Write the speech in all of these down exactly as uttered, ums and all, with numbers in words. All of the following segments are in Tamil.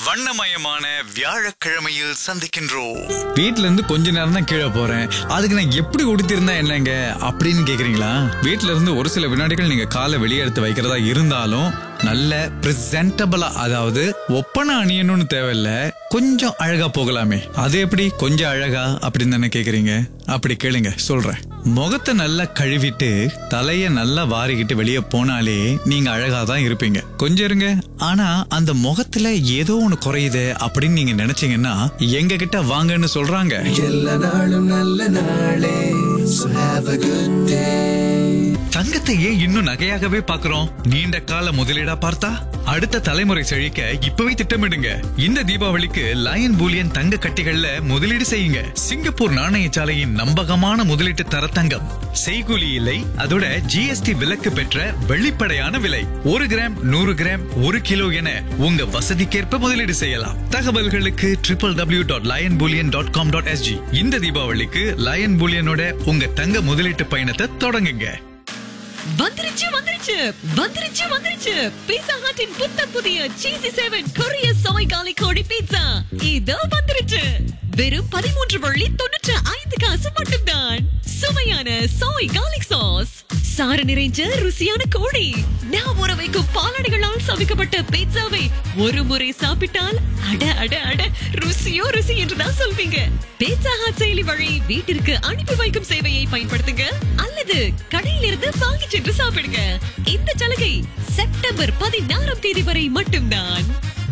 வண்ணமயமான வியாழக்கிழமையில் சந்திக்கின்றோம். வீட்ல இருந்து கொஞ்ச நேரம் தான் கீழே போறேன், அதுக்கு நான் எப்படி உடுத்திருந்தா என்னங்க அப்படின்னு கேக்குறீங்களா? வீட்ல இருந்து ஒரு சில வினாடிகள் நீங்க காலை வெளியே எடுத்து வைக்கிறதா இருந்தாலும் நல்ல பிரசன்டபிளா, அதாவது ஒப்பனை அணியணும்னு தேவையில்ல, கொஞ்சம் அழகா போகலாமே. அது எப்படி கொஞ்சம் அழகா அப்படின்னு தானே கேக்குறீங்க? அப்படி கேளுங்க, சொல்றேன். முகத்தை நல்லா கழுவிட்டு தலைய நல்லா வாரிக்கிட்டு வெளியே போனாலே நீங்க அழகா தான் இருப்பீங்க. கொஞ்சம் இருங்க, ஆனா அந்த முகத்துல ஏதோ ஒண்ணு குறையுது அப்படின்னு நீங்க நினைச்சீங்கன்னா எங்க கிட்ட வாங்கன்னு சொல்றாங்க. எல்லா நாளும் நல்ல நாளே, so have a good day. தங்கத்தை ஏன் இன்னும் நகையாகவே பாக்குறோம்? நீண்ட கால முதலீடா பார்த்தா அடுத்த தலைமுறை செழிக்க இப்பவே திட்டமிடுங்க. இந்த தீபாவளிக்கு லயன் பூலியன் தங்க கட்டிகள்ல முதலீடு செய்யுங்க. சிங்கப்பூர் நாணயசாலையின் நம்பகமான முதலீட்டு தர தங்கம். செய்கூலி இல்லை, அதோட ஜிஎஸ்டி விலக்கு பெற்ற வெளிப்படையான விலை. ஒரு கிராம், நூறு கிராம், ஒரு கிலோ என உங்க வசதிக்கேற்ப முதலீடு செய்யலாம். தகவல்களுக்கு triple W dot line Boolean dot com dot SG. இந்த தீபாவளிக்கு லயன் பூலியனோட உங்க தங்க முதலீட்டு பயணத்தை தொடங்குங்க. வந்துருச்சு வந்துருச்சு வந்துருச்சு வந்துருச்சு பீட்சா ஹட்டின் புத்தம் புதிய சீசி செவன் கொரிய சோய் காலி கோழி பீட்சா இதோ வந்துருச்சு. வெறும் பதிமூன்று வள்ளி தொண்ணூற்று ஐந்து காசு மட்டும்தான். சுவையான சோய் கார்லிக் சாஸ், சாறு நிறைஞ்ச ருசியான கோழி, நான் ஊற வைக்கும் பாலாடைகளால் சமைக்கப்பட்ட பீட்சாவை ஒரு முறை சாப்பிட்டால் அட அட அட ருசியோ ருசி என்றுதான் சொல்வீங்க. பீட்சா ஹட் செயலி வழி வீட்டிற்கு அனுப்பி வைக்கும் சேவையை பயன்படுத்துங்க அல்லது கடையிலிருந்து வாங்கி சென்று சாப்பிடுங்க. இந்த சலுகை செப்டம்பர் பதினாறாம் தேதி வரை மட்டும்தான்.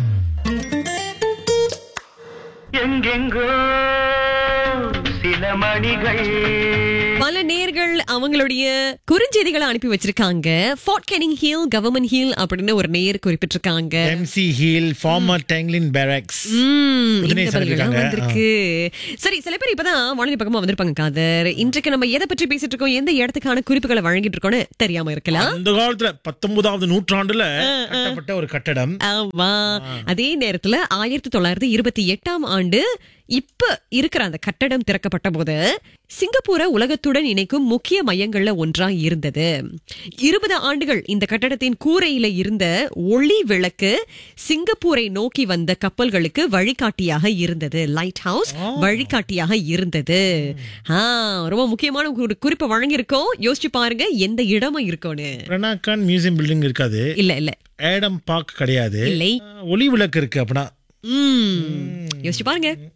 எங்கெங்கோ சில மணிகள். பல நேர்கள் அவங்களுடைய குறுஞ்செய்திகளை அனுப்பி வச்சிருக்காங்க. ஃபார்ட் கேனிங் ஹில், கவர்மெண்ட் ஹில் அப்படின்னு ஒரு நேர் குறிப்பிட்டிருக்காங்க. MC hill, farmer டேங்லின் பேரக்ஸ். ம், இந்த உடனே பதில்கள்லாம் சொல்லிருக்காங்க. வந்திருக்கு. சரி, சில பேர் இப்பதான் வானொலி பக்கமா வந்திருப்பாங்க. காதர், இன்றைக்கு நம்ம எதை பற்றி பேசிட்டு இருக்கோம், எந்த இடத்துக்கான குறிப்புகளை வழங்கிட்டு இருக்கோம்னு தெரியாம இருக்கலாம். அந்த காலத்துல பத்தொன்பதாவது நூற்றாண்டுல கட்டப்பட்ட ஒரு கட்டடம். ஆமா, அதே நேரத்துல ஆயிரத்தி தொள்ளாயிரத்தி இருபத்தி எட்டாம் ஆண்டு இப்ப இருக்கிற அந்த கட்டடம் திறக்கப்பட்ட போது சிங்கப்பூரை உலகத்துடன் இணைக்கும் முக்கிய மையங்கள்ல ஒன்றா இருந்தது. இருபது ஆண்டுகள் இந்த கட்டடத்தின் கூரையில இருந்த ஒளி விளக்கு சிங்கப்பூரை நோக்கி வந்த கப்பல்களுக்கு வழிகாட்டியாக இருந்தது. லைட் ஹவுஸ் வழிகாட்டியாக இருந்தது. ஆஹ் ரொம்ப முக்கியமான ஒரு குறிப்பை வழங்கியிருக்கோம். யோசிச்சு பாருங்க எந்த இடமா இருக்கும்னு. ரெனாகான் மியூசியம் பில்டிங் இருக்காது. இல்ல இல்ல ஏடம் பார்க் கிடையாது. இல்லை. ஒளி விளக்கு இருக்கு. அப்படின்னா யோசிச்சு பாருங்க.